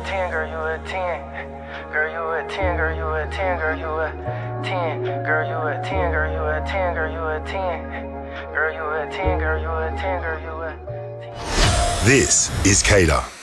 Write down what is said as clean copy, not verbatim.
10, girl, you a 10. Girl, you a 10, girl, you a 10, girl, you a 10. Girl, you a 10, girl, you a 10, girl, you a 10. Girl, you a 10, girl, you a 10, girl, you a 10. This is Cater.